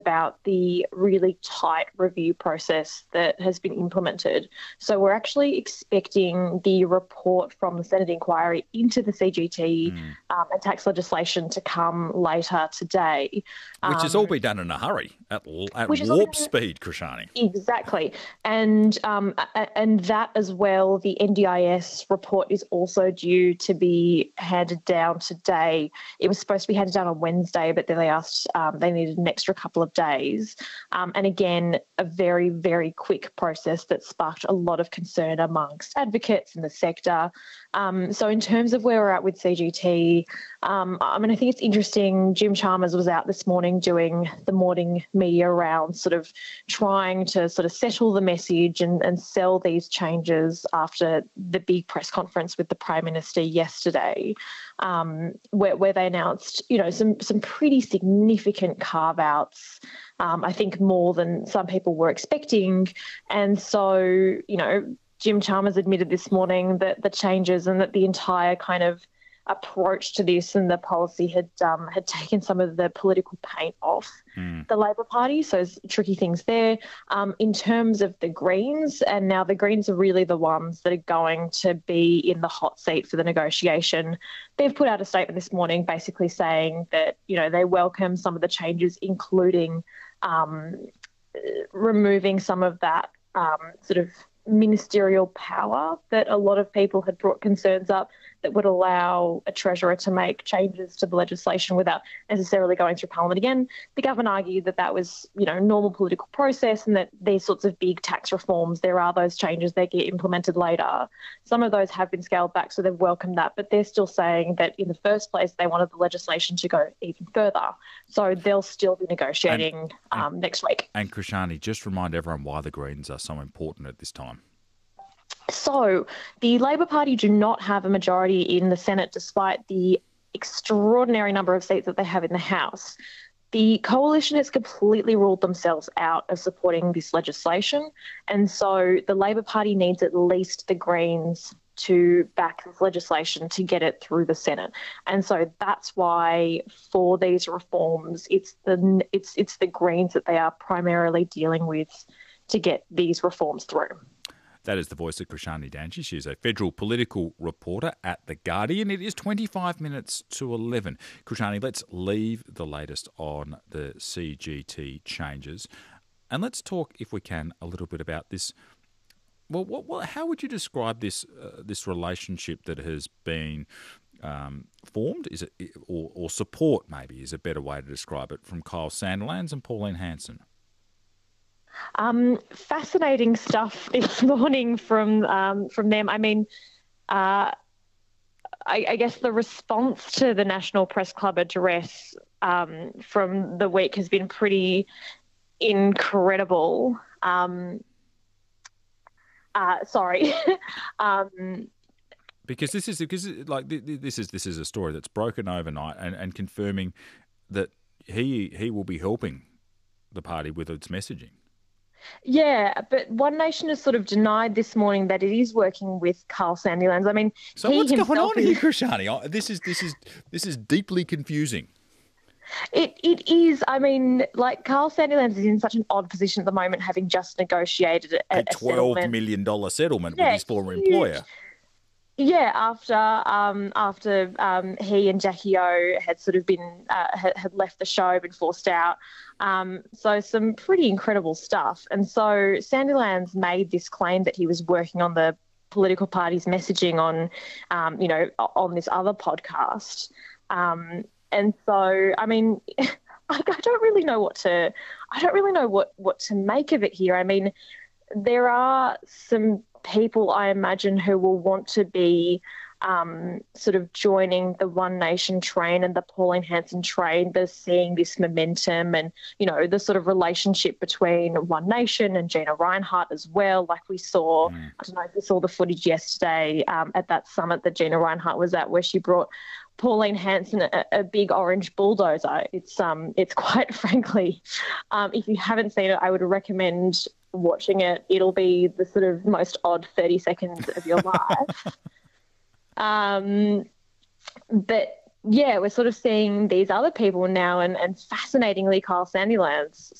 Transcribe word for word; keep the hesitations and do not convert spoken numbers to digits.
about the really tight review process that has been implemented. So we're actually expecting the report from the Senate inquiry into the C G T mm. um, and tax legislation to come later today. Which um, has all been done in a hurry, at, at warp speed, Krishani. Exactly. And um, and that as well, the N D I S report is also due to be handed down today. It was supposed to be handed down on Wednesday, but then they asked, um, they needed an extra couple of days. Um, and again, a very, very quick process that sparked a lot of concern amongst advocates in the sector. Um, so in terms of where we're at with C G T, um, I mean, I think it's interesting. Jim Chalmers was out this morning doing the morning media round, sort of trying to sort of settle the message and, and sell these changes after the big press conference with the Prime Minister yesterday, um, where, where they announced, you know, some, some pretty significant carve-outs, um, I think more than some people were expecting. And so, you know, Jim Chalmers admitted this morning that the changes and that the entire kind of approach to this and the policy had um, had taken some of the political paint off mm. the Labor Party. So there's tricky things there. Um, in terms of the Greens, and now the Greens are really the ones that are going to be in the hot seat for the negotiation. They've put out a statement this morning basically saying that, you know, they welcome some of the changes, including um, removing some of that um, sort of ministerial power that a lot of people had brought concerns up that would allow a treasurer to make changes to the legislation without necessarily going through Parliament again. The government argued that that was, you know, normal political process and that these sorts of big tax reforms, there are those changes that get implemented later. Some of those have been scaled back, so they've welcomed that, but they're still saying that in the first place they wanted the legislation to go even further. So they'll still be negotiating and, um, and, next week. And Krishani, just remind everyone why the Greens are so important at this time. So the Labor Party do not have a majority in the Senate despite the extraordinary number of seats that they have in the House. The coalition has completely ruled themselves out of supporting this legislation, and so the Labor Party needs at least the Greens to back this legislation to get it through the Senate. And so that's why for these reforms, it's the it's it's the Greens that they are primarily dealing with to get these reforms through. That is the voice of Krishani Danji. She is a federal political reporter at The Guardian. It is twenty-five minutes to eleven. Krishani, let's leave the latest on the C G T changes and let's talk, if we can, a little bit about this. Well, what, what, how would you describe this uh, this relationship that has been um, formed? Is it or, or support, maybe, is a better way to describe it, from Kyle Sandilands and Pauline Hanson? Um, fascinating stuff this morning from um, from them. I mean, uh, I, I guess the response to the National Press Club address um, from the week has been pretty incredible. Um, uh, sorry. um, because this is because like this is this is a story that's broken overnight and, and confirming that he he will be helping the party with its messaging. Yeah, but One Nation has sort of denied this morning that it is working with Kyle Sandilands. I mean, so he what's going on is... here, Krishani? This is this is this is deeply confusing. It it is. I mean, like, Kyle Sandilands is in such an odd position at the moment, having just negotiated a, a twelve million dollar settlement yeah, with his former huge. employer. Yeah, after um, after um, he and Jackie O had sort of been uh, had, had left the show, been forced out. Um, so some pretty incredible stuff. And so Sandilands made this claim that he was working on the political party's messaging on, um, you know, on this other podcast. Um, and so, I mean, I don't really know what to, I don't really know what, what to make of it here. I mean, there are some people, I imagine, who will want to be um, sort of joining the One Nation train and the Pauline Hanson train. They're seeing this momentum and, you know, the sort of relationship between One Nation and Gina Rinehart as well. Like we saw, mm. I don't know if you saw the footage yesterday um, at that summit that Gina Rinehart was at, where she brought Pauline Hanson a, a big orange bulldozer. It's um, it's quite frankly, um, if you haven't seen it, I would recommend watching it. It'll be the sort of most odd thirty seconds of your life. um, but yeah, we're sort of seeing these other people now, and, and fascinatingly, Carl Sandilands